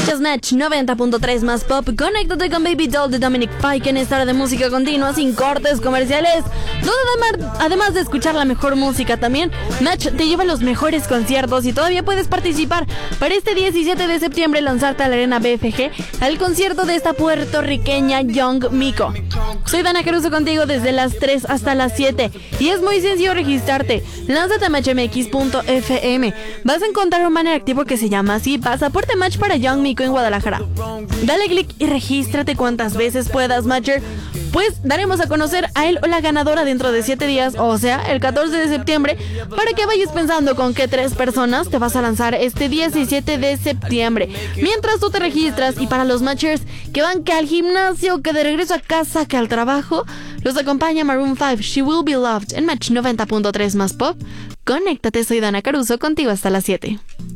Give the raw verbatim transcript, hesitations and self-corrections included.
Escuchas Match noventa punto tres más pop. Conéctate con Baby Doll de Dominic Fike en esta hora de música continua sin cortes comerciales. Donde además, además de escuchar la mejor música también, Match te lleva a los mejores conciertos y todavía puedes participar para este diecisiete de septiembre lanzarte a la Arena B F G al concierto de esta puertorriqueña Young Miko. Soy Dana Caruso contigo desde las tres hasta las siete y es muy sencillo registrarte. Lánzate a match m x punto f m. Vas a encontrar un banner activo que se llama así: Pasaporte Match para Young Miko en Guadalajara. Dale click y regístrate cuantas veces puedas, Matcher. Pues daremos a conocer a él o la ganadora dentro de siete días, o sea, el catorce de septiembre, para que vayas pensando con qué tres personas te vas a lanzar este diecisiete de septiembre. Mientras tú te registras, y para los Matchers que van que al gimnasio, que de regreso a casa, que al trabajo, los acompaña Maroon cinco, She Will Be Loved en Match noventa punto tres más pop. Conéctate, soy Dana Caruso, contigo hasta las siete.